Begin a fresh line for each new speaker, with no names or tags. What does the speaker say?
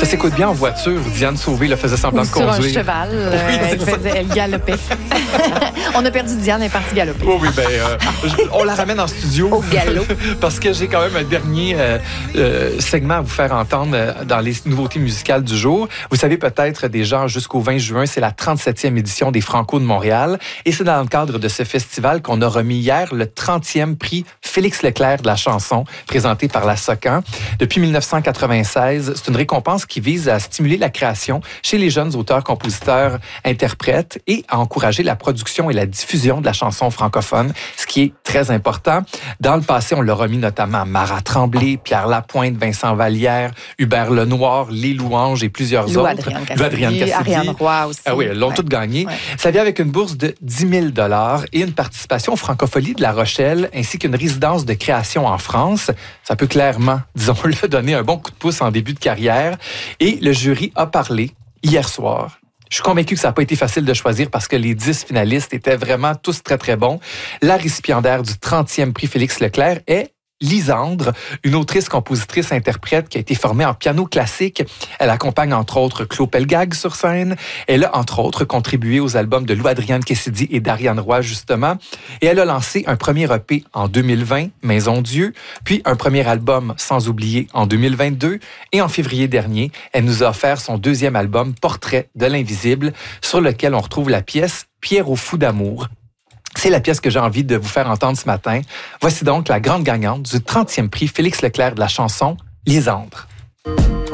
Ça s'écoute bien en voiture. Diane Sauvé faisait semblant de conduire.
Sur un cheval. Elle galopait. On a perdu Diane, elle est partie galoper.
Oui, on la ramène en studio.
Au galop.
Parce que j'ai quand même un dernier segment à vous faire entendre dans les nouveautés musicales du jour. Vous savez peut-être déjà, jusqu'au 20 juin, c'est la 37e édition des Franco de Montréal. Et c'est dans le cadre de ce festival qu'on a remis hier le 30e prix Félix Leclerc de la chanson, présenté par la SOCAN. Depuis 1996, c'est une récompense qui vise à stimuler la création chez les jeunes auteurs, compositeurs, interprètes et à encourager la production et la diffusion de la chanson francophone, ce qui est très important. Dans le passé, on l'a remis notamment à Marat Tremblay, Pierre Lapointe, Vincent Vallière, Hubert Lenoir, Les Louanges et plusieurs autres.
Adrienne Cassidy, Ariane Roy aussi.
Ah oui, elles l'ont toutes gagné. Ouais. Ça vient avec une bourse de 10 000 $ et une participation aux Francopholies de La Rochelle, ainsi qu'une résidence de création en France. Ça peut clairement, disons-le, donner un bon coup de pouce en début de carrière. Et le jury a parlé hier soir. Je suis convaincu que ça n'a pas été facile de choisir parce que les 10 finalistes étaient vraiment tous très, très bons. La récipiendaire du 30e prix Félix Leclerc est Lisandre, une autrice, compositrice, interprète qui a été formée en piano classique. Elle accompagne entre autres Claude Pelgag sur scène. Elle a entre autres contribué aux albums de Louis-Adrienne Cassidy et d'Ariane Roy justement. Et elle a lancé un premier EP en 2020, Maison Dieu, puis un premier album Sans oublier en 2022. Et en février dernier, elle nous a offert son deuxième album Portrait de l'invisible, sur lequel on retrouve la pièce Pierre au fou d'amour. C'est la pièce que j'ai envie de vous faire entendre ce matin. Voici donc la grande gagnante du 30e prix Félix Leclerc de la chanson, Lisandre.